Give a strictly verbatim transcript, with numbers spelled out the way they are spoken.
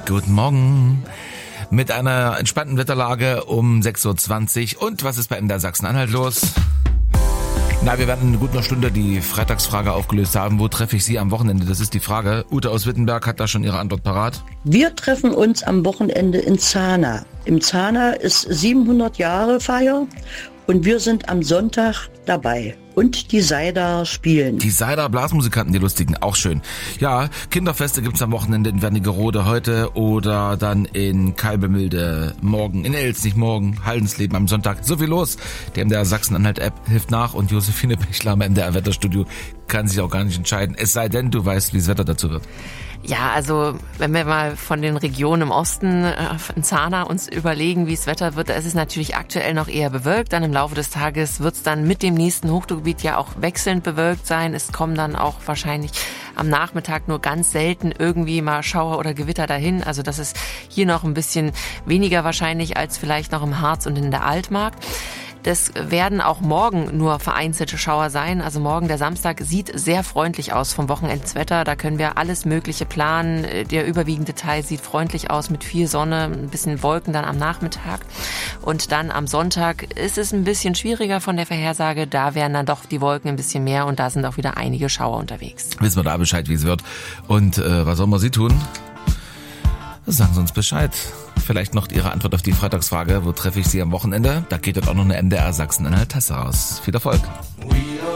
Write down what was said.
Guten Morgen. Mit einer entspannten Wetterlage um sechs Uhr zwanzig. Und was ist bei M D R Sachsen-Anhalt los? Na, wir werden in einer guten Stunde die Freitagsfrage aufgelöst haben. Wo treffe ich Sie am Wochenende? Das ist die Frage. Ute aus Wittenberg hat da schon ihre Antwort parat. Wir treffen uns am Wochenende in Zahna. Im Zahna ist siebenhundert Jahre Feier und wir sind am Sonntag dabei. Und die Seider spielen. Die Seider Blasmusikanten, die lustigen, auch schön. Ja, Kinderfeste gibt's am Wochenende in Wernigerode heute oder dann in Kalbemilde morgen, in Elz nicht morgen, Haldensleben am Sonntag. So viel los. Die M D R Sachsen-Anhalt-App hilft nach und Josephine Bechler am M D R Wetterstudio kann sich auch gar nicht entscheiden. Es sei denn, du weißt, wie das Wetter dazu wird. Ja, also wenn wir mal von den Regionen im Osten äh, in Zahna uns überlegen, wie das Wetter wird, da ist es natürlich aktuell noch eher bewölkt. Dann im Laufe des Tages wird es dann mit dem nächsten Hochdruckgebiet ja auch wechselnd bewölkt sein. Es kommen dann auch wahrscheinlich am Nachmittag nur ganz selten irgendwie mal Schauer oder Gewitter dahin. Also das ist hier noch ein bisschen weniger wahrscheinlich als vielleicht noch im Harz und in der Altmark. Das werden auch morgen nur vereinzelte Schauer sein. Also morgen, der Samstag, sieht sehr freundlich aus vom Wochenendswetter. Da können wir alles Mögliche planen. Der überwiegende Teil sieht freundlich aus mit viel Sonne, ein bisschen Wolken dann am Nachmittag. Und dann am Sonntag ist es ein bisschen schwieriger von der Vorhersage. Da werden dann doch die Wolken ein bisschen mehr und da sind auch wieder einige Schauer unterwegs. Wissen wir da Bescheid, wie es wird. Und äh, was sollen wir Sie tun? Sagen Sie uns Bescheid. Vielleicht noch Ihre Antwort auf die Freitagsfrage, wo treffe ich Sie am Wochenende? Da geht dort auch noch eine M D R Sachsen-Anhalt-Tasse raus. Viel Erfolg.